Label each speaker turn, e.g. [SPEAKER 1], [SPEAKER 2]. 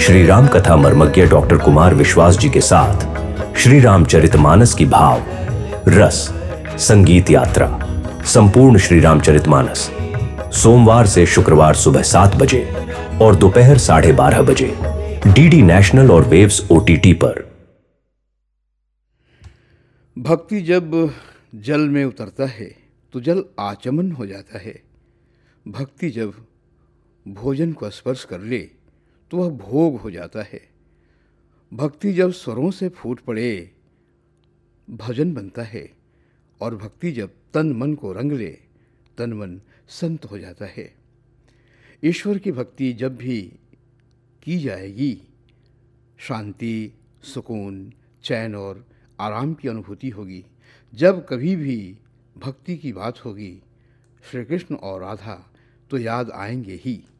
[SPEAKER 1] श्री राम कथा मर्मज्ञ डॉक्टर कुमार विश्वास जी के साथ श्री रामचरितमानस की भाव, रस, संगीत यात्रा, संपूर्ण श्री रामचरितमानस सोमवार से शुक्रवार सुबह 7 बजे और दोपहर 12:30 बजे डीडी नेशनल और वेव्स ओटीटी पर।
[SPEAKER 2] भक्ति जब जल में उतरता है तो जल आचमन हो जाता है। भक्ति जब भोजन को स्पर्श कर ले तो वह भोग हो जाता है। भक्ति जब स्वरों से फूट पड़े भजन बनता है, और भक्ति जब तन मन को रंग ले तन मन संत हो जाता है। ईश्वर की भक्ति जब भी की जाएगी, शांति, सुकून, चैन और आराम की अनुभूति होगी। जब कभी भी भक्ति की बात होगी, श्री कृष्ण और राधा तो याद आएंगे ही।